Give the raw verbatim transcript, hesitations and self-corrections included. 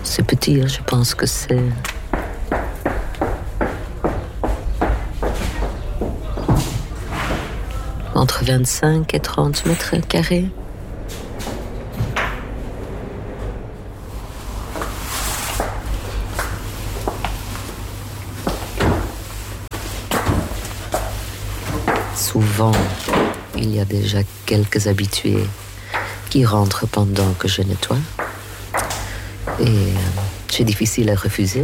C'est petit, hein, je pense que c'est... entre vingt-cinq et trente mètres carrés. Souvent, il y a déjà quelques habitués qui rentrent pendant que je nettoie. Et euh, c'est difficile à refuser.